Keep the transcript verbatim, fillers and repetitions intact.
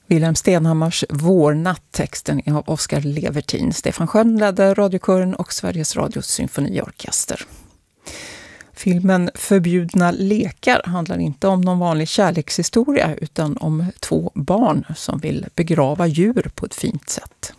Wilhelm Stenhammars Vårnatt, texten är av Oskar Levertin, Stefan Schön ledde radiokören och Sveriges Radios symfoniorkester. Filmen Förbjudna lekar handlar inte om någon vanlig kärlekshistoria utan om två barn som vill begrava djur på ett fint sätt.